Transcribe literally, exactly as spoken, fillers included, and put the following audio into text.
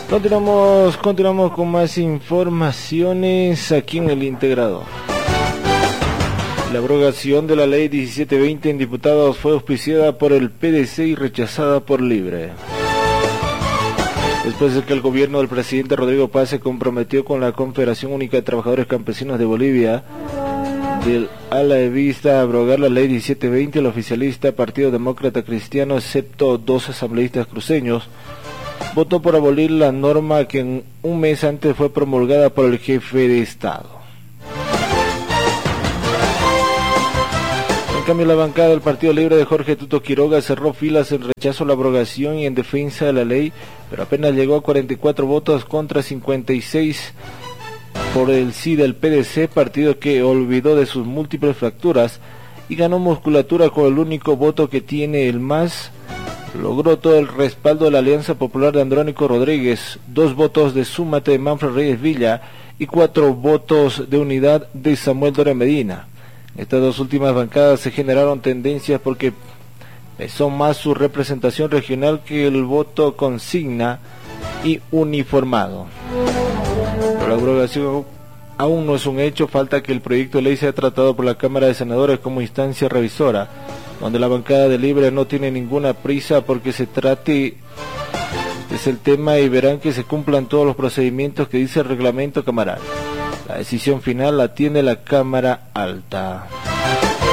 Continuamos, continuamos con más informaciones aquí en el Integrador. La abrogación de la ley diecisiete veinte en diputados fue auspiciada por el P D C y rechazada por Libre. Después de que el gobierno del presidente Rodrigo Paz se comprometió con la Confederación Única de Trabajadores Campesinos de Bolivia del ala evista a abrogar la ley diecisiete veinte, el oficialista Partido Demócrata Cristiano, excepto dos asambleístas cruceños, votó por abolir la norma que en un mes antes fue promulgada por el jefe de Estado. En cambio, la bancada del Partido Libre de Jorge Tuto Quiroga cerró filas en rechazo a la abrogación y en defensa de la ley, pero apenas llegó a cuarenta y cuatro votos contra cincuenta y seis por el sí del P D C, partido que olvidó de sus múltiples fracturas y ganó musculatura con el único voto que tiene el MAS. Logró todo el respaldo de la Alianza Popular de Andrónico Rodríguez, dos votos de Súmate de Manfred Reyes Villa y cuatro votos de unidad de Samuel Doria Medina. Estas dos últimas bancadas se generaron tendencias porque pesó más su representación regional que el voto consigna y uniformado. Pero la abrogación aún no es un hecho, falta que el proyecto de ley sea tratado por la Cámara de Senadores como instancia revisora, donde la bancada de Libre no tiene ninguna prisa porque se trate es el tema y verán que se cumplan todos los procedimientos que dice el reglamento camaral. La decisión final la tiene la Cámara Alta.